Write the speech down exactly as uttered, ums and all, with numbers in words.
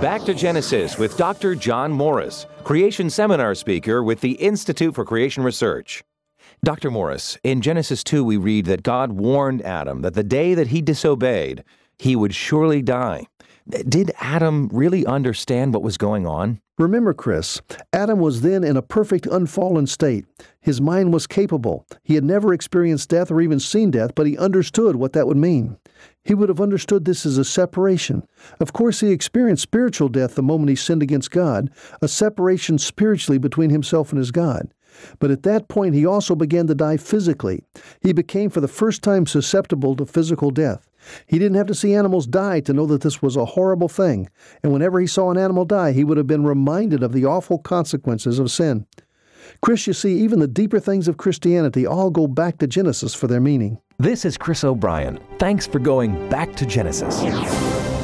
Back to Genesis with Doctor John Morris, Creation Seminar speaker with the Institute for Creation Research. Doctor Morris, in Genesis two we read that God warned Adam that the day that he disobeyed, he would surely die. Did Adam really understand what was going on? Remember, Chris, Adam was then in a perfect unfallen state. His mind was capable. He had never experienced death or even seen death, but he understood what that would mean. He would have understood this as a separation. Of course, he experienced spiritual death the moment he sinned against God, a separation spiritually between himself and his God. But at that point, he also began to die physically. He became for the first time susceptible to physical death. He didn't have to see animals die to know that this was a horrible thing. And whenever he saw an animal die, he would have been reminded of the awful consequences of sin. Chris, you see, even the deeper things of Christianity all go back to Genesis for their meaning. This is Chris O'Brien. Thanks for going back to Genesis.